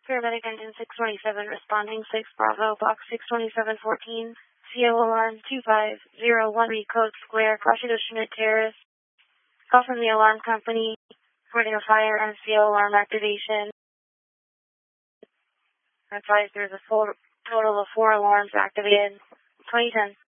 Paramedic engine 627, responding 6 Bravo, box 62714, CO alarm 2501, code square, Placido Schmidt Terrace. Call from the alarm company, reporting a fire and CO alarm activation. Advised there's a total of 4 alarms activated. 2010.